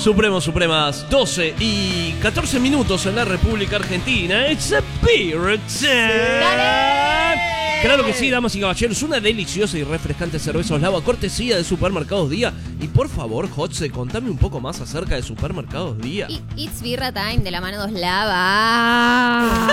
Supremas, 12 y 14 minutos en la República Argentina. It's a beer time. Claro que sí, damas y caballeros, una deliciosa y refrescante cerveza Oslava, cortesía de Supermercados Día. Y por favor, Jotze, contame un poco más acerca de Supermercados Día. It's Birra Time, de la mano de Oslava.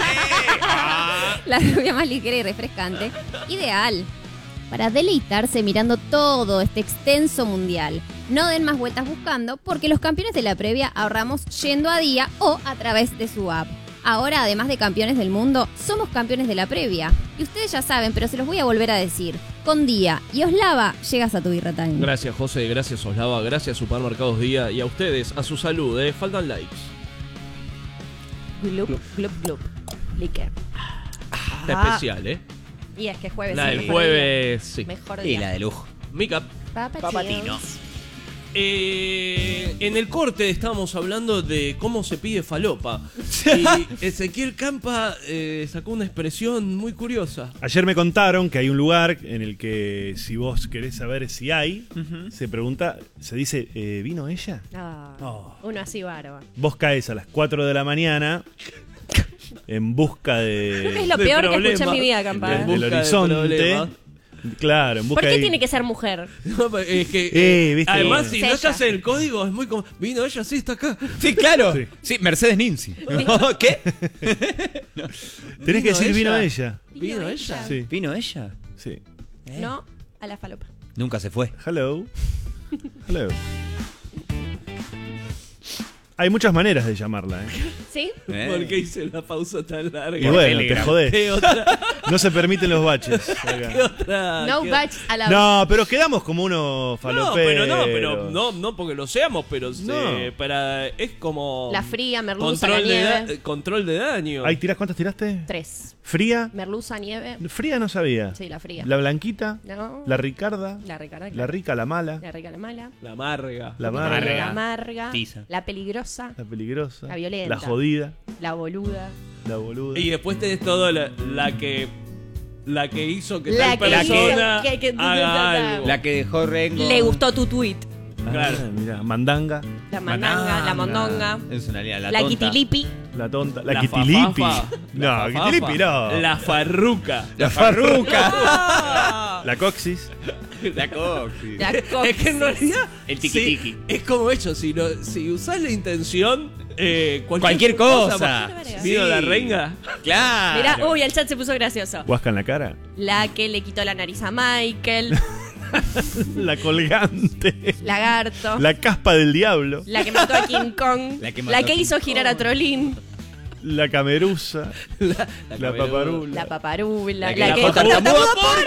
La rubia más ligera y refrescante. Ideal para deleitarse mirando todo este extenso mundial. No den más vueltas buscando, porque los campeones de la previa ahorramos yendo a Día o a través de su app. Ahora, además de campeones del mundo, somos campeones de la previa. Y ustedes ya saben, pero se los voy a volver a decir. Con Día y Oslava llegas a tu Birra Time. Gracias, José, gracias, Oslava, gracias, Supermercados Día. Y a ustedes, a su salud, faltan likes. Glup, glup, glup. Lique. Está especial, Y es que es jueves. La sí, del mejor jueves, día. sí. Mejor Y día. la de lujo. Mica. Papatino. En el corte estábamos hablando de cómo se pide falopa. Y Ezequiel Campa sacó una expresión muy curiosa. Ayer me contaron que hay un lugar en el que, si vos querés saber si hay, se pregunta, se dice, ¿vino ella? Uno así barba. Vos caes a las 4 de la mañana en busca Creo que es de, lo de peor que problemas. escuché en mi vida, Campa. En del busca de horizonte. problemas. Claro, en busca ¿Por qué de... tiene que ser mujer? No, es que, ¿viste? además, si Es no ella. estás en el código, es muy como. Vino ella, sí, está acá. Sí, claro. Sí. Sí, Mercedes Ninzi. ¿Qué? Tenés que decir, vino ella. ella. ¿Vino ella? Sí, ¿Vino ella? sí. No a la falopa. Nunca se fue. Hello. Hello. Hay muchas maneras de llamarla, ¿Sí? ¿Por qué hice la pausa tan larga? Y bueno, te Telegram. jodés. ¿Qué otra? No se permiten los baches. ¿Qué acá. otra? No ¿Qué- batch a la No, pero quedamos como unos No, faloperos. pero no porque lo seamos, pero No. es como La fría, merluza, la nieve. control de daño. ¿Ahí tirás cuántas tiraste? 3. ¿Fría? Merluza, nieve. Fría no sabía. Sí, la fría. La blanquita, No. la ricarda, La rica, la rica, la mala, La rica, la mala. La amarga. la amarga, Amarga. La amarga. Tiza. La peligrosa. la peligrosa, La violenta. la jodida, La boluda. la boluda. Y después tenés todo la que hizo que La tal que persona hizo que- haga algo. La que dejó Rengo. Le gustó tu tweet. Claro. Mira, mandanga, La mandanga, la mondonga. Es una la La tonta. kitilipi. la tonta, la La kitilipi. fafafa. No, La fafafa. kitilipi no. La farruca. La farruca. La coxis. La coxi. La Es que en realidad El tiquitiqui. sí, es como eso, si usás la intención Cualquier cosa. ¿Vino Sí. la renga? Claro. Mirá, uy, el chat se puso gracioso. Huasca en la cara. La que le quitó la nariz a Michael. La colgante. Lagarto. La caspa del diablo. La que mató a King Kong. La que mató a King hizo girar a Trollín. La camerusa. La paparula. La paparula. La que La la que Jota dejó Tamuda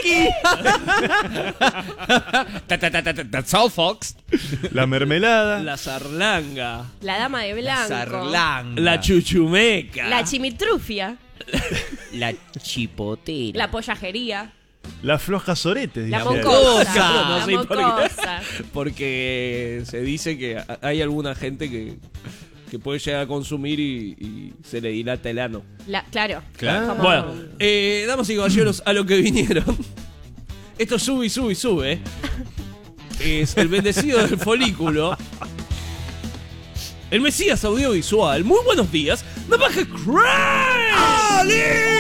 Porky. Soul Fox. La mermelada. La zarlanga. La dama de blanco. Sarlanga. La chuchumeca. La chimitrufia. La chipotera. La pollajería. La floja sorete, La digamos. mocosa. No La sé por qué. mocosa. Porque se dice que hay alguna gente que puede llegar a consumir y se le dilata el ano. Claro. Claro. Como- Bueno, damas y caballeros, a lo que vinieron. Esto sube y sube y sube. Es el bendecido del folículo. El Mesías audiovisual. Muy buenos días. ¡Navaja Crane!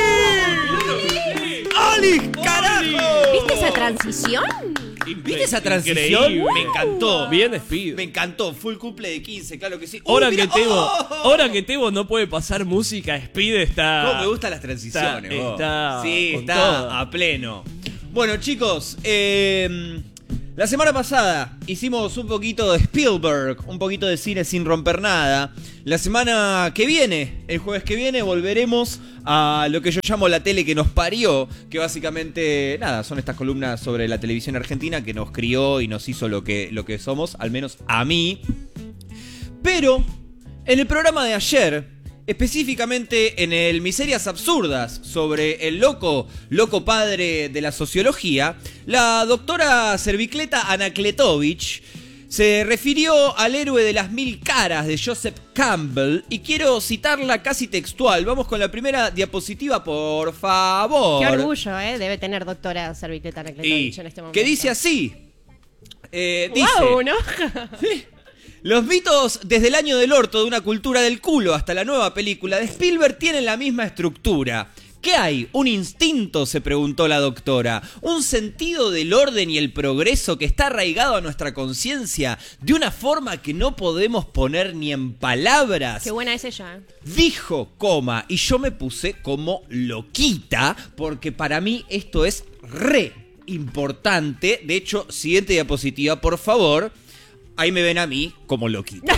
¡Ali, carajo! ¿Viste esa transición? ¿Viste esa transición? Increíble. Me encantó. Bien, Speed. Me encantó. Full cumple de 15, claro que sí. Ahora Uy, que mirá. Tebo, ¡Oh! ahora que Tebo no puede pasar música, Speed está. ¿Cómo me gustan las transiciones? vos? Está sí, con está todo. a pleno. Bueno, chicos, la semana pasada hicimos un poquito de Spielberg, un poquito de cine sin romper nada. La semana que viene, el jueves que viene, volveremos a lo que yo llamo la tele que nos parió, que básicamente, nada, son estas columnas sobre la televisión argentina que nos crió y nos hizo lo que somos, al menos a mí. Pero, en el programa de ayer, específicamente en el Miserias Absurdas, sobre el loco padre de la sociología, la doctora Servicleta Anacletovich se refirió al héroe de las 1000 caras de Joseph Campbell y quiero citarla casi textual. Vamos con la primera diapositiva, por favor. Qué orgullo, debe tener doctora Servicleta Anacletovich en este momento. Que dice así. Dice, ¡Wow! ¿No? Los mitos desde el año del orto de una cultura del culo hasta la nueva película de Spielberg tienen la misma estructura. ¿Qué hay? ¿Un instinto?, se preguntó la doctora. ¿Un sentido del orden y el progreso que está arraigado a nuestra conciencia de una forma que no podemos poner ni en palabras? Qué buena es ella. Dijo, y yo me puse como loquita, porque para mí esto es re importante. De hecho, siguiente diapositiva, por favor. Ahí me ven a mí como loquita.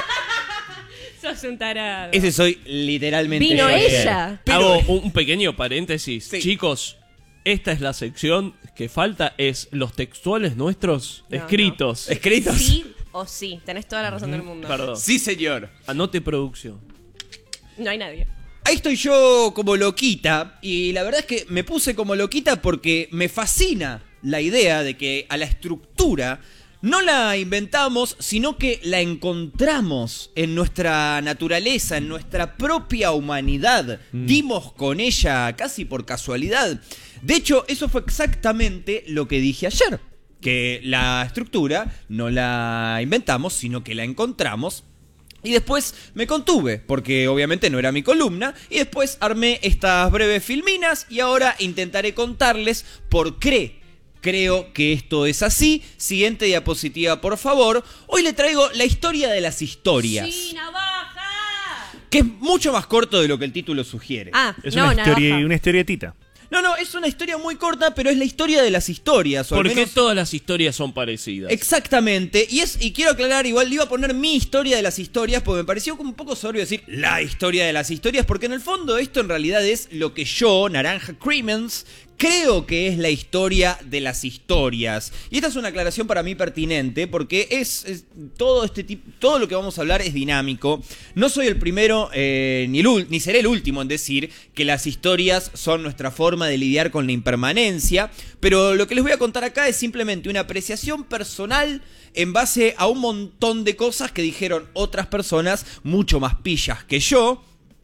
Sos un tarado. Ese soy literalmente. Vino yo. ella. Hago un pequeño paréntesis. Sí. Chicos, esta es la sección que falta, es los textuales nuestros No, escritos. ¿Escritos? Sí o sí. Tenés toda la razón del mundo. Perdón. Sí, señor. Anote producción. No hay nadie. Ahí estoy yo como loquita, y la verdad es que me puse como loquita porque me fascina la idea de que a la estructura no la inventamos, sino que la encontramos en nuestra naturaleza, en nuestra propia humanidad. Dimos con ella casi por casualidad. De hecho, eso fue exactamente lo que dije ayer, que la estructura no la inventamos, sino que la encontramos. Y después me contuve, porque obviamente no era mi columna, y después armé estas breves filminas y ahora intentaré contarles por qué creo que esto es así. Siguiente diapositiva, por favor. Hoy le traigo la historia de las historias, ¡Sí, navaja! que es mucho más corto de lo que el título sugiere. Es no, una historietita. No, es una historia muy corta, pero es la historia de las historias. O al Porque menos... todas las historias son parecidas. Exactamente, y quiero aclarar, igual le iba a poner mi historia de las historias, porque me pareció como un poco soberbio decir la historia de las historias, porque en el fondo esto en realidad es lo que yo, Naranja Cremens, creo que es la historia de las historias. Y esta es una aclaración para mí pertinente, porque es todo este tipo, todo lo que vamos a hablar es dinámico. No soy el primero ni seré el último en decir que las historias son nuestra forma de lidiar con la impermanencia, pero lo que les voy a contar acá es simplemente una apreciación personal en base a un montón de cosas que dijeron otras personas mucho más pillas que yo.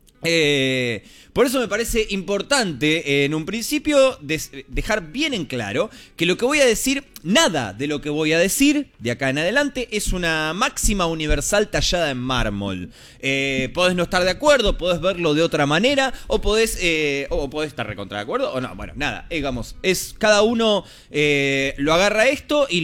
Por eso me parece importante en un principio dejar bien en claro que lo que voy a decir, nada de lo que voy a decir de acá en adelante es una máxima universal tallada en mármol. Podés no estar de acuerdo, podés verlo de otra manera, o podés estar recontra de acuerdo, o no. Bueno, nada, digamos, es cada uno lo agarra esto y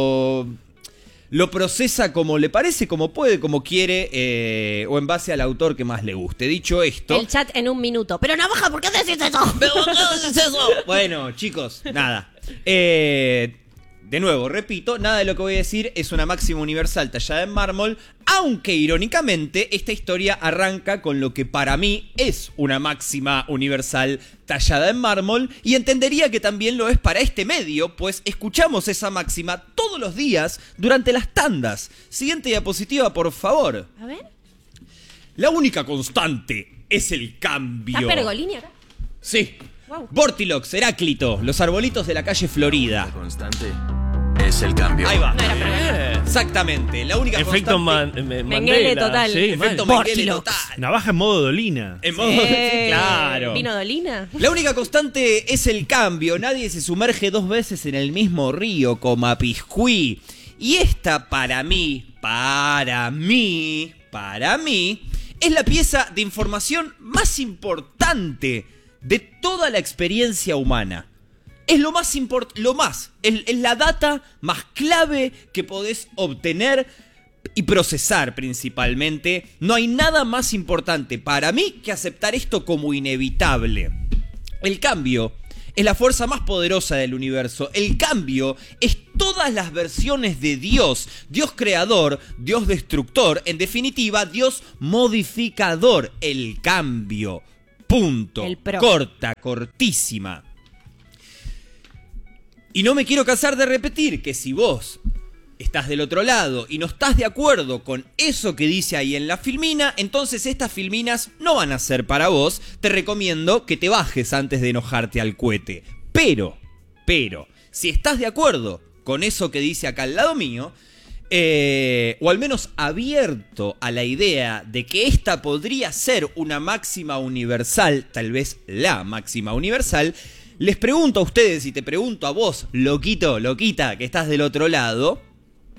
lo procesa como le parece, como puede, como quiere, o en base al autor que más le guste. Dicho esto... El chat en un minuto. Pero navaja, ¿por qué decís eso? ¿Pero por qué dices eso? Bueno, chicos, nada. De nuevo, repito, nada de lo que voy a decir es una máxima universal tallada en mármol, aunque irónicamente esta historia arranca con lo que para mí es una máxima universal tallada en mármol, y entendería que también lo es para este medio, pues escuchamos esa máxima todos los días durante las tandas. Siguiente diapositiva, por favor. A ver. La única constante es el cambio. ¿Está Pergolini acá? Sí. Wow. Vortilox, Heráclito, los arbolitos de la calle Florida. Constante es el cambio. Ahí va. No era Pergolini. Exactamente, la única Efecto constante... Mandela. Mengele total. Sí, Efecto mal. Mengele Vortilox. total. Navaja en modo Dolina. En modo... Claro. ¿Vino Dolina? La única constante es el cambio. Nadie se sumerge dos veces en el mismo río, como Piscuí. Y esta para mí, es la pieza de información más importante de toda la experiencia humana. Es lo más importante, es la data más clave que podés obtener y procesar principalmente. No hay nada más importante para mí que aceptar esto como inevitable. El cambio es la fuerza más poderosa del universo. El cambio es todas las versiones de Dios. Dios creador, Dios destructor, en definitiva, Dios modificador. El cambio. Punto. El pro. Corta, cortísima. Y no me quiero cansar de repetir que si vos estás del otro lado y no estás de acuerdo con eso que dice ahí en la filmina, entonces estas filminas no van a ser para vos. Te recomiendo que te bajes antes de enojarte al cohete. Pero, si estás de acuerdo con eso que dice acá al lado mío, o al menos abierto a la idea de que esta podría ser una máxima universal, tal vez la máxima universal, les pregunto a ustedes y te pregunto a vos, loquito, loquita, que estás del otro lado,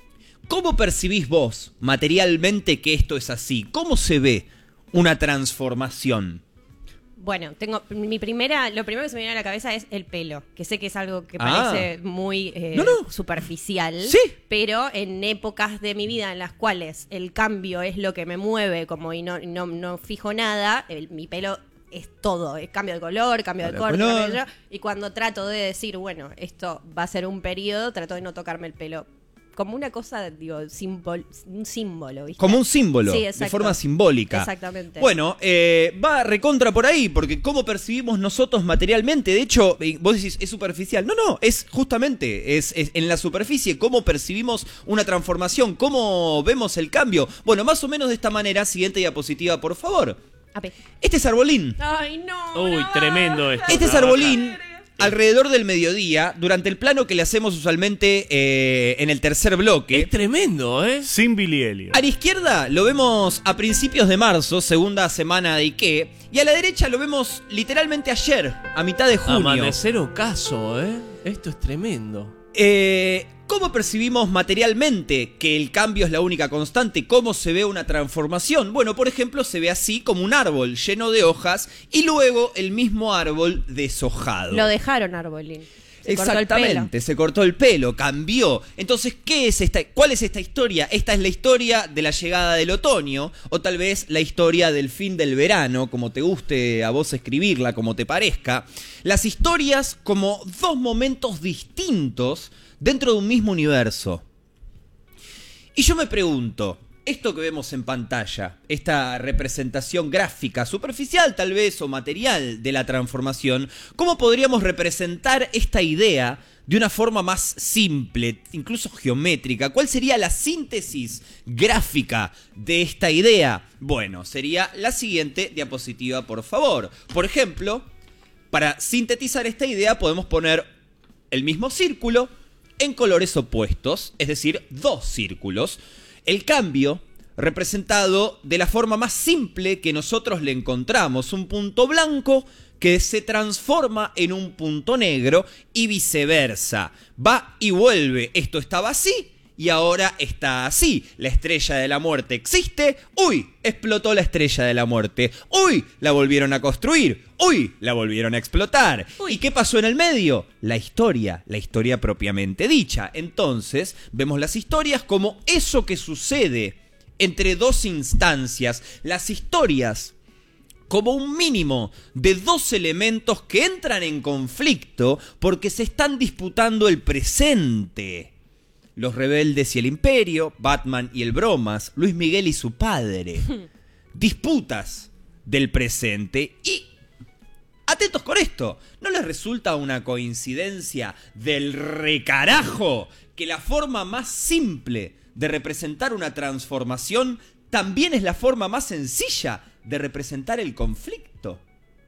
¿Cómo percibís vos materialmente que esto es así? ¿Cómo se ve una transformación? Bueno, lo primero que se me viene a la cabeza es el pelo, que sé que es algo que parece muy superficial, Sí. pero en épocas de mi vida en las cuales el cambio es lo que me mueve, como y no fijo nada, mi pelo es todo, es cambio de color, cambio de corte, y cuando trato de decir, bueno, esto va a ser un periodo, trato de no tocarme el pelo. Como una cosa, digo, un símbolo, ¿viste? Como un símbolo, Sí, de exacto. forma simbólica. Exactamente. Bueno, va recontra por ahí, porque cómo percibimos nosotros materialmente, de hecho, vos decís, es superficial. No, es justamente, es en la superficie, cómo percibimos una transformación, cómo vemos el cambio. Bueno, más o menos de esta manera, siguiente diapositiva, por favor. Este es Arbolín. Ay, no. Uy, tremendo esto. Este es Arbolín. Alrededor del mediodía, durante el plano que le hacemos usualmente en el tercer bloque. Es tremendo, ¿eh? Sin Billy Elliot. A la izquierda lo vemos a principios de marzo, segunda semana de Ike. Y a la derecha lo vemos literalmente ayer, a mitad de junio. Amanecer ocaso, ¿eh? Esto es tremendo. ¿Cómo percibimos materialmente que el cambio es la única constante? ¿Cómo se ve una transformación? Bueno, por ejemplo, se ve así como un árbol lleno de hojas y luego el mismo árbol deshojado. Lo dejaron Arbolín. Exactamente, se cortó el pelo, cambió. Entonces, ¿cuál es esta historia? Esta es la historia de la llegada del otoño, o tal vez la historia del fin del verano, como te guste a vos escribirla, como te parezca. Las historias como dos momentos distintos dentro de un mismo universo. Y yo me pregunto, esto que vemos en pantalla, esta representación gráfica, superficial tal vez o material de la transformación, ¿cómo podríamos representar esta idea de una forma más simple, incluso geométrica? ¿Cuál sería la síntesis gráfica de esta idea? Bueno, sería la siguiente diapositiva, por favor. Por ejemplo, para sintetizar esta idea podemos poner el mismo círculo en colores opuestos, es decir, dos círculos. El cambio representado de la forma más simple que nosotros le encontramos, un punto blanco que se transforma en un punto negro y viceversa. Va y vuelve, esto estaba así y ahora está así. La estrella de la muerte existe, ¡uy! Explotó la estrella de la muerte, ¡uy! La volvieron a construir, ¡uy! La volvieron a explotar. ¿Y qué pasó en el medio? La historia propiamente dicha. Entonces, vemos las historias como eso que sucede entre dos instancias. Las historias como un mínimo de dos elementos que entran en conflicto porque se están disputando el presente. Los rebeldes y el imperio, Batman y el Bromas, Luis Miguel y su padre. Disputas del presente y... atentos con esto, ¿no les resulta una coincidencia del recarajo que la forma más simple de representar una transformación también es la forma más sencilla de representar el conflicto?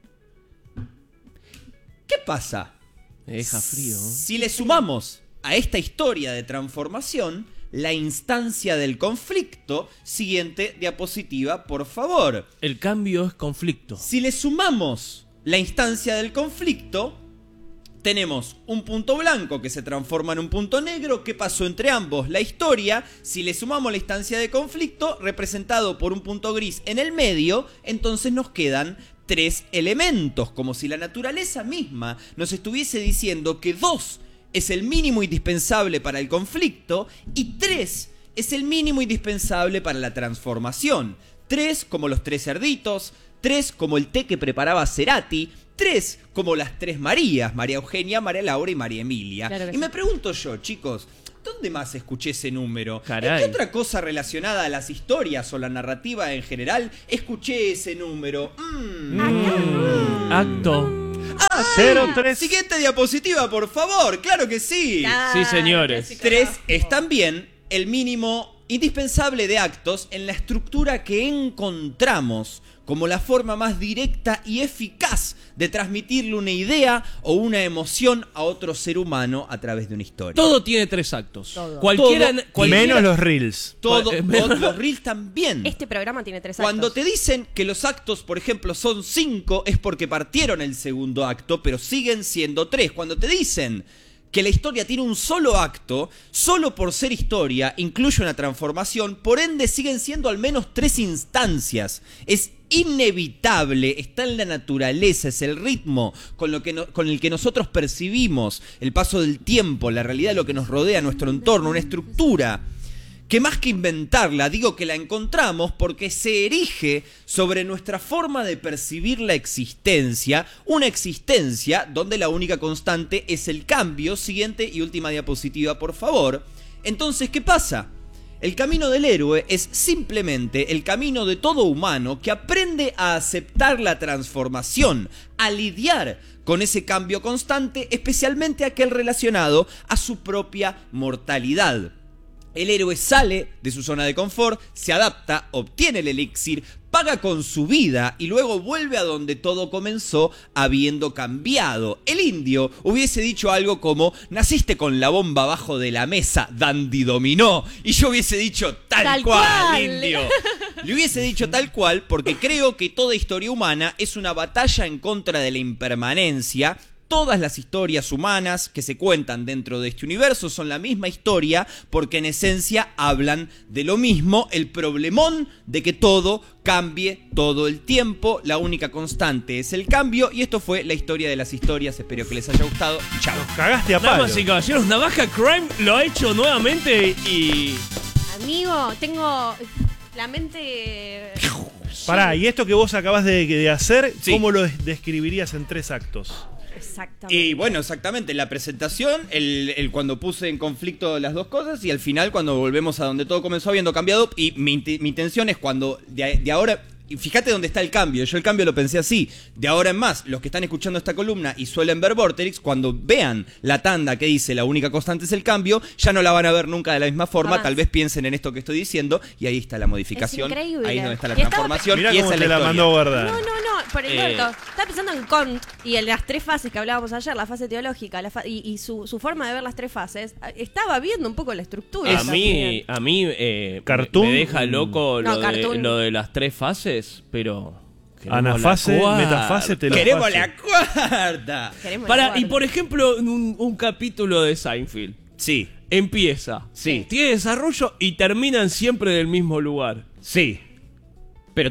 ¿Qué pasa? Me deja frío. Si le sumamos a esta historia de transformación la instancia del conflicto, siguiente diapositiva, por favor. El cambio es conflicto. Si le sumamos la instancia del conflicto, tenemos un punto blanco que se transforma en un punto negro. ¿Qué pasó entre ambos? La historia. Si le sumamos la instancia de conflicto, representado por un punto gris en el medio, entonces nos quedan tres elementos, como si la naturaleza misma nos estuviese diciendo que 2 es el mínimo indispensable para el conflicto y 3 es el mínimo indispensable para la transformación. 3 como los 3 cerditos, 3 como el té que preparaba Cerati, 3 como las 3 Marías, María Eugenia, María Laura y María Emilia. Claro que y sí. me pregunto yo, chicos, ¿dónde más escuché ese número? Caray. ¿En qué otra cosa relacionada a las historias o la narrativa en general escuché ese número? Acto. ¡Ay! 03. Siguiente diapositiva, por favor. Claro que sí. Sí, señores. 3 es también el mínimo indispensable de actos en la estructura que encontramos como la forma más directa y eficaz de transmitirle una idea o una emoción a otro ser humano a través de una historia. Todo tiene 3 actos. Todo. Cualquiera. Menos los reels. Todo, menos- los reels también. Este programa tiene 3 actos. Cuando te dicen que los actos, por ejemplo, son 5, es porque partieron el segundo acto, pero siguen siendo 3. Cuando te dicen que la historia tiene un solo acto, solo por ser historia incluye una transformación, por ende siguen siendo al menos 3 instancias. Es inevitable, está en la naturaleza, es el ritmo con el que nosotros percibimos el paso del tiempo, la realidad de lo que nos rodea, nuestro entorno, una estructura que más que inventarla, digo que la encontramos porque se erige sobre nuestra forma de percibir la existencia, una existencia donde la única constante es el cambio. Siguiente y última diapositiva, por favor. Entonces, ¿qué pasa? El camino del héroe es simplemente el camino de todo humano que aprende a aceptar la transformación, a lidiar con ese cambio constante, especialmente aquel relacionado a su propia mortalidad. El héroe sale de su zona de confort, se adapta, obtiene el elixir, paga con su vida y luego vuelve a donde todo comenzó habiendo cambiado. El indio hubiese dicho algo como: naciste con la bomba abajo de la mesa, dandy dominó. Y yo hubiese dicho tal cual, indio. Le hubiese dicho tal cual porque creo que toda historia humana es una batalla en contra de la impermanencia. Todas las historias humanas que se cuentan dentro de este universo son la misma historia porque en esencia hablan de lo mismo, el problemón de que todo cambie todo el tiempo, la única constante es el cambio, y esto fue la historia de las historias, espero que les haya gustado. Chao. Nos cagaste a palo. Damas y caballeros, Navaja Crime lo ha hecho nuevamente y... Amigo, tengo la mente... Pará, y esto que vos acabas de hacer, Sí. ¿cómo lo describirías en 3 actos? Exactamente. Y bueno, exactamente, la presentación, el cuando puse en conflicto las dos cosas, y al final cuando volvemos a donde todo comenzó habiendo cambiado. Y mi intención es cuando de ahora... Y fíjate dónde está el cambio. Yo el cambio lo pensé así. De ahora en más, los que están escuchando esta columna y suelen ver Vorterix, cuando vean la tanda que dice la única constante es el cambio, ya no la van a ver nunca de la misma forma. Jamás. Tal vez piensen en esto que estoy diciendo y ahí está la modificación. Es increíble. Ahí donde está la Y estaba- transformación. Mirá Y cómo esa es te la historia. mandó a guardar. No, por el orto. Estaba pensando en Kant y en las 3 fases que hablábamos ayer, la fase teológica y su forma de ver las 3 fases. Estaba viendo un poco la estructura. A mí Cartoon. me deja loco No, lo cartoon. lo de las 3 fases, pero... queremos Anafase, la cuarta. metafase, telofase. ¡Queremos la cuarta! Queremos Para, la y por ejemplo, un capítulo de Seinfeld Sí, empieza, Sí. tiene desarrollo y terminan siempre del mismo lugar. sí. Pero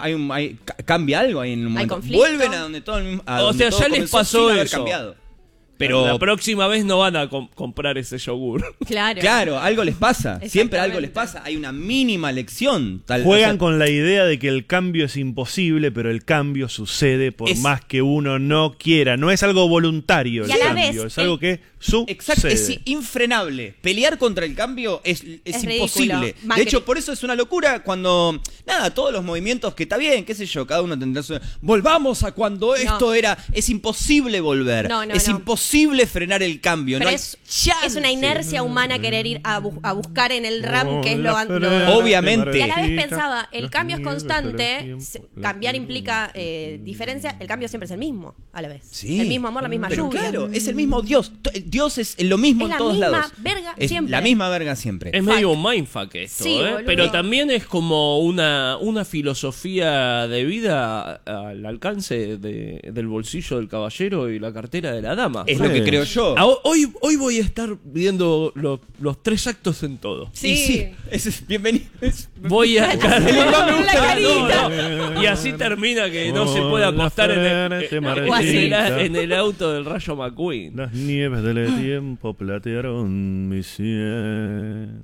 cambia algo ahí en un momento. conflicto. Vuelven a donde todo el mismo. a O donde sea, todo ya les comenzó pasó sin haber eso. cambiado. Pero Pero la próxima vez no van a comprar ese yogur. Claro. claro, algo les pasa. Siempre Exactamente. algo les pasa. Hay una mínima lección. Juegan con la idea de que el cambio es imposible, pero el cambio sucede por Es- más que uno no quiera. No es algo voluntario el Y a la cambio, vez, es algo que sucede. Exacto, es infrenable. Pelear contra el cambio es ridículo. imposible. Macri. De hecho, por eso es una locura cuando, nada, todos los movimientos que está bien, qué sé yo, cada uno tendrá su... Volvamos a cuando esto era... Es imposible volver. No, es imposible frenar el cambio. Pero no hay es chance. una inercia humana querer ir a buscar en el RAM, que es lo... Obviamente. Y a la vez pensaba, el cambio es constante, cambiar implica diferencia, el cambio siempre es el mismo, a la vez. Sí. El mismo amor, la misma Pero lluvia. claro, es el mismo Dios. Dios es lo mismo Es en la todos misma lados. verga Es siempre. la misma verga siempre. Es medio un mindfuck esto, Sí, boludo. pero también es como una filosofía de vida al alcance del bolsillo del caballero y la cartera de la dama. Es lo que creo yo. Hoy voy a estar viendo los 3 actos en todo. Y sí, es bienvenido. Voy a... La carita. No. Y así termina que no se puede acostar en el auto del Rayo McQueen. Las nieves del tiempo platearon mi cielo.